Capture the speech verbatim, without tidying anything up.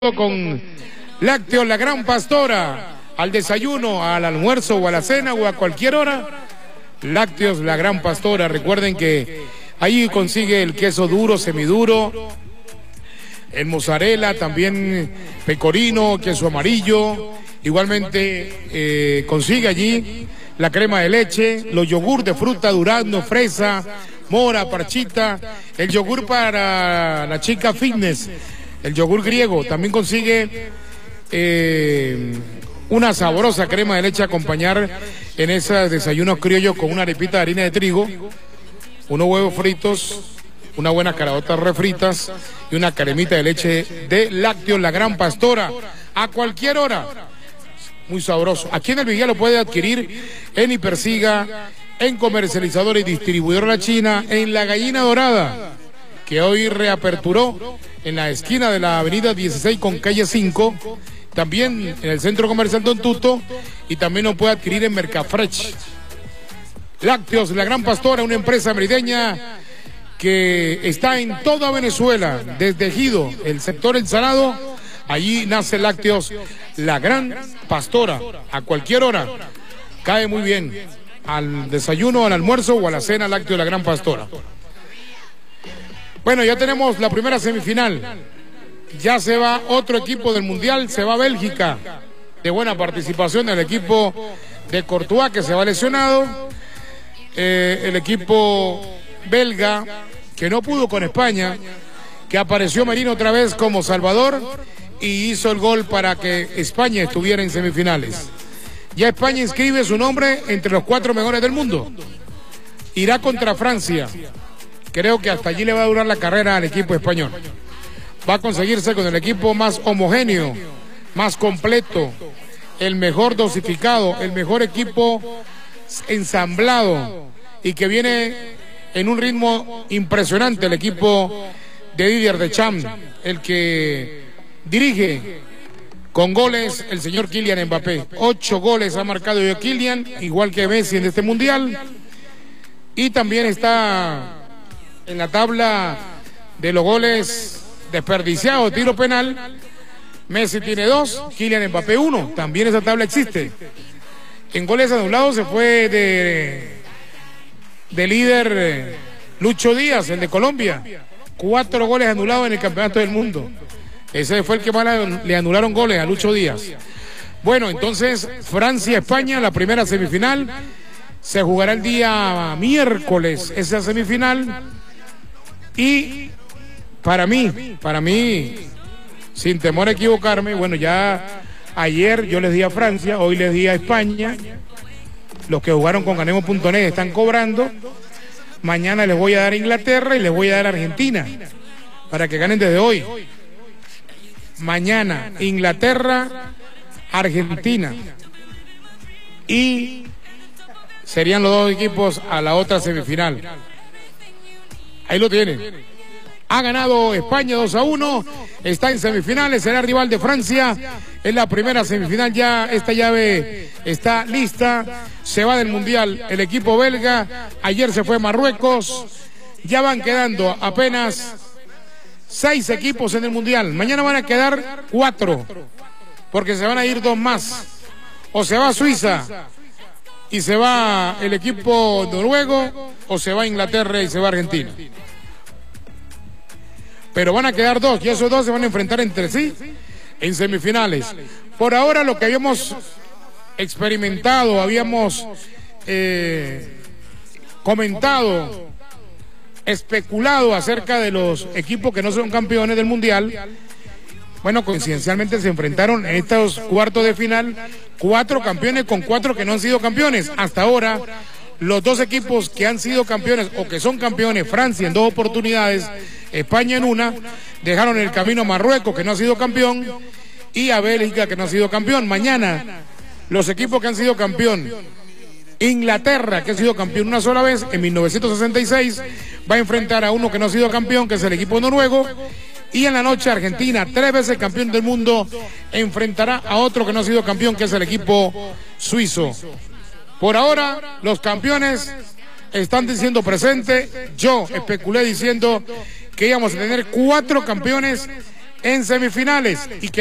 con Lácteos La Gran Pastora, al desayuno, al almuerzo o a la cena o a cualquier hora. Lácteos La Gran Pastora, recuerden que ahí consigue el queso duro, semiduro, el mozzarella, también pecorino, queso amarillo. Igualmente eh, consigue allí la crema de leche, los yogur de fruta, durazno, fresa, mora, parchita, el yogur para la chica fitness, el yogur griego. También consigue eh, una sabrosa crema de leche a acompañar en esos desayunos criollos con una arepita de harina de trigo, unos huevos fritos, unas buenas caraotas refritas y una cremita de leche de Lácteos La Gran Pastora a cualquier hora. Muy sabroso. Aquí en el Vigía lo puede adquirir en Hipersiga, en comercializador y distribuidor La China, en La Gallina Dorada, que hoy reaperturó en la esquina de la avenida dieciséis con calle cinco, también en el centro comercial Don Tuto, y también lo puede adquirir en Mercafresh. Lácteos La Gran Pastora, una empresa merideña que está en toda Venezuela, desde Ejido, el sector El Salado. Allí nace Lácteos La Gran Pastora, a cualquier hora. Cae muy bien al desayuno, al almuerzo o a la cena. Lácteos La Gran Pastora. Bueno, ya tenemos la primera semifinal. Ya se va otro equipo del Mundial, se va a Bélgica. De buena participación del equipo de Courtois, que se va lesionado. Eh, el equipo belga, que no pudo con España, que apareció Merino otra vez como Salvador y hizo el gol para que España estuviera en semifinales. Ya España inscribe su nombre entre los cuatro mejores del mundo. Irá contra Francia. Creo que hasta allí le va a durar la carrera al equipo español. Va a conseguirse con el equipo más homogéneo, más completo, el mejor dosificado, el mejor equipo ensamblado y que viene en un ritmo impresionante el equipo de Didier Deschamps, el que dirige con goles el señor Kylian Mbappé. Ocho goles ha marcado yo Kylian, igual que Messi en este mundial, y también está en la tabla de los goles desperdiciados, tiro penal. Messi tiene dos, Kylian Mbappé uno, también esa tabla existe. En goles anulados se fue de, de líder eh, Lucho Díaz, el de Colombia. Cuatro goles anulados en el campeonato del mundo. Ese fue el que más le anularon goles a Lucho Díaz. Bueno, entonces Francia-España, la primera semifinal, se jugará el día miércoles esa semifinal. Y para mí, para mí, sin temor a equivocarme, bueno, ya ayer yo les di a Francia, hoy les di a España. Los que jugaron con ganemos punto net están cobrando. Mañana les voy a dar a Inglaterra y les voy a dar a Argentina para que ganen desde hoy. Mañana Inglaterra, Argentina, y serían los dos equipos a la otra semifinal. Ahí lo tienen. Ha ganado España dos a uno, está en semifinales, será rival de Francia en la primera semifinal. Ya esta llave está lista, se va del Mundial el equipo belga. Ayer se fue Marruecos, ya van quedando apenas seis equipos en el Mundial. Mañana van a quedar cuatro, porque se van a ir dos más. O se va Suiza y se va el equipo noruego, o se va Inglaterra y se va Argentina. Pero van a quedar dos, y esos dos se van a enfrentar entre sí en semifinales. Por ahora lo que habíamos experimentado, habíamos eh, comentado, especulado acerca de los equipos que no son campeones del Mundial. Bueno, coincidencialmente se enfrentaron en estos cuartos de final cuatro campeones con cuatro que no han sido campeones. Hasta ahora, los dos equipos que han sido campeones o que son campeones, Francia en dos oportunidades, España en una, dejaron el camino a Marruecos, que no ha sido campeón, y a Bélgica, que no ha sido campeón. Mañana, los equipos que han sido campeón, Inglaterra, que ha sido campeón una sola vez en mil novecientos sesenta y seis, va a enfrentar a uno que no ha sido campeón, que es el equipo noruego. Y en la noche Argentina, tres veces campeón del mundo, enfrentará a otro que no ha sido campeón, que es el equipo suizo. Por ahora, los campeones están diciendo presente. Yo especulé diciendo que íbamos a tener cuatro campeones en semifinales y que